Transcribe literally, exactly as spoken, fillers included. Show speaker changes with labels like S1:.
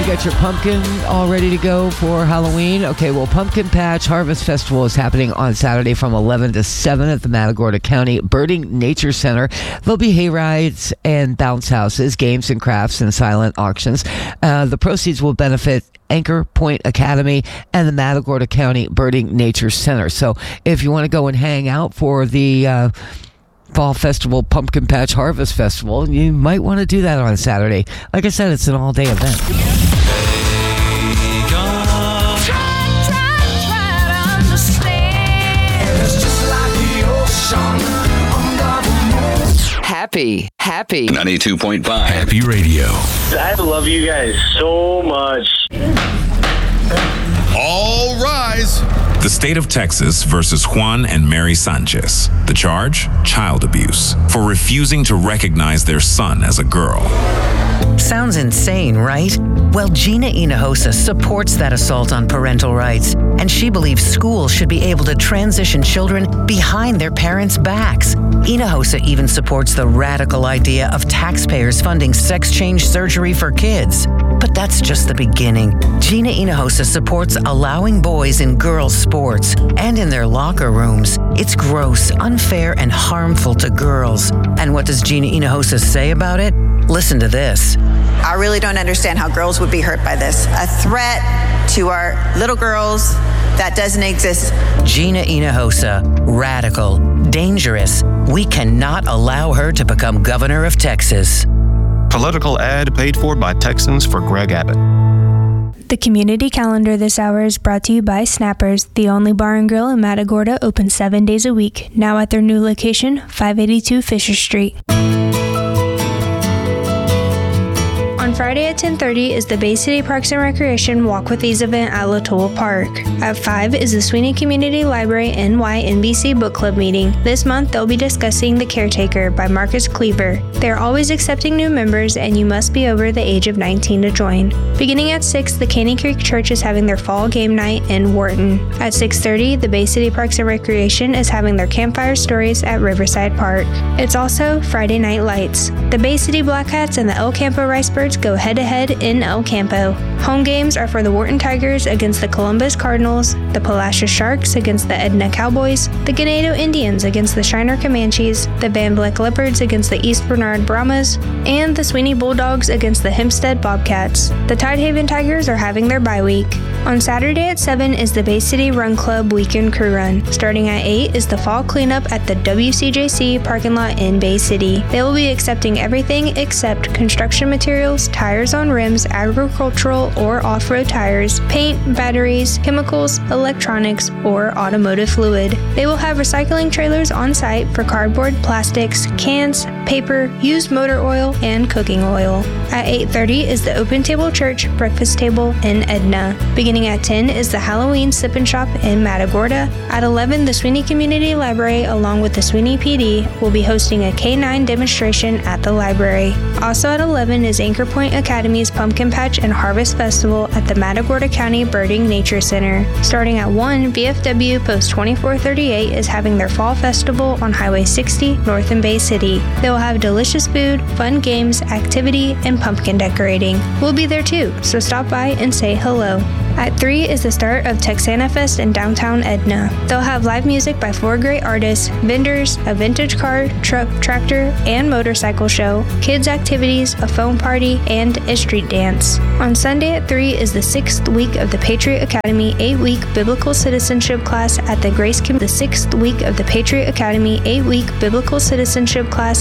S1: got your pumpkin all ready to go for Halloween? Okay, well, Pumpkin Patch Harvest Festival is happening on Saturday from eleven to seven at the Matagorda County Birding Nature Center. There'll be hay rides and bounce houses, games and crafts, and silent auctions. Uh, the proceeds will benefit Anchor Point Academy and the Matagorda County Birding Nature Center. So if you want to go and hang out for the uh, Fall Festival Pumpkin Patch Harvest Festival, you might want to do that on Saturday. Like I said, it's an all-day event.
S2: Happy, happy.
S3: ninety-two point five
S4: Happy Radio.
S5: I love you guys so much.
S4: All rise.
S6: The state of Texas versus Juan and Mary Sanchez. The charge? Child abuse for refusing to recognize their son as a girl.
S2: Sounds insane, right? Well, Gina Hinojosa supports that assault on parental rights, and she believes schools should be able to transition children behind their parents' backs. Hinojosa even supports the radical idea of taxpayers funding sex change surgery for kids. But that's just the beginning. Gina Hinojosa supports allowing boys in girls' sports and in their locker rooms. It's gross, unfair, and harmful to girls. And what does Gina Hinojosa say about it? Listen to this.
S7: I really don't understand how girls would be hurt by this. A threat to our little girls that doesn't exist.
S2: Gina Hinojosa, radical, dangerous. We cannot allow her to become governor of Texas.
S8: Political ad paid for by Texans for Greg Abbott.
S9: The community calendar this hour is brought to you by Snappers, the only bar and grill in Matagorda, open seven days a week. Now at their new location, five eighty-two Fisher Street. On Friday at ten thirty is the Bay City Parks and Recreation Walk with Ease event at Latoul Park. At five is the Sweeney Community Library N Y N B C Book Club meeting. This month they'll be discussing The Caretaker by Marcus Cleaver. They're always accepting new members and you must be over the age of nineteen to join. Beginning at six, the Caney Creek Church is having their fall game night in Wharton. At six thirty, the Bay City Parks and Recreation is having their campfire stories at Riverside Park. It's also Friday Night Lights. The Bay City Black Hats and the El Campo Ricebirds go head-to-head in El Campo. Home games are for the Wharton Tigers against the Columbus Cardinals, the Palacios Sharks against the Edna Cowboys, the Ganado Indians against the Shiner Comanches, the Van Vleck Leopards against the East Bernard Brahmas, and the Sweeney Bulldogs against the Hempstead Bobcats. The Tidehaven Tigers are having their bye week. On Saturday at seven is the Bay City Run Club Weekend Crew Run. Starting at eight is the fall cleanup at the W C J C parking lot in Bay City. They will be accepting everything except construction materials, tires on rims, agricultural or off-road tires, paint, batteries, chemicals, electronics, or automotive fluid. They will have recycling trailers on site for cardboard, plastics, cans, paper, used motor oil, and cooking oil. At eight thirty is the Open Table Church Breakfast Table in Edna. Beginning at ten is the Halloween Sip and Shop in Matagorda. At eleven, the Sweeney Community Library, along with the Sweeney P D, will be hosting a K nine demonstration at the library. Also at eleven is Anchor Point Academy's Pumpkin Patch and Harvest Festival at the Matagorda County Birding Nature Center. Starting at one, V F W Post twenty-four thirty-eight is having their Fall Festival on Highway sixty north in Bay City. They will have delicious food, fun games, activity, and pumpkin decorating. We'll be there too, so stop by and say hello. At three is the start of Texana Fest in downtown Edna. They'll have live music by four great artists, vendors, a vintage car, truck, tractor, and motorcycle show, kids activities, a phone party, and a street dance. On Sunday at three is the sixth week of the Patriot Academy eight-week Biblical Citizenship class at the Grace Community. The sixth week of the Patriot Academy eight-week Biblical Citizenship class